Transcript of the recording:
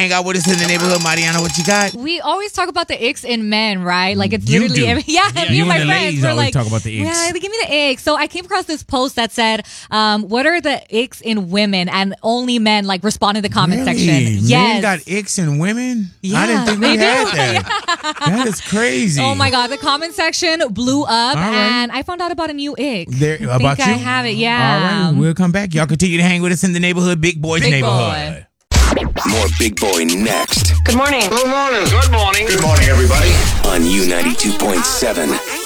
Hang out with us in the neighborhood, Mariana. What you got? We always talk about the icks in men, right? Like it's You literally do. me You and my and the friends ladies were always like, talk about the icks. yeah, give me the icks. So I came across this post that said, "What are the icks in women?" And only men like respond in the comment Really? section. Men got icks in women? I didn't think we had that. That is crazy. Oh my God, the comment section blew up, right. and I found out about a new ick. About I you? have it, yeah. All right, we'll come back. Y'all continue to hang with us in the neighborhood, Big Boy's Big neighborhood. More Big Boy next Good morning. Good morning. Good morning. Good morning, everybody. on U92.7.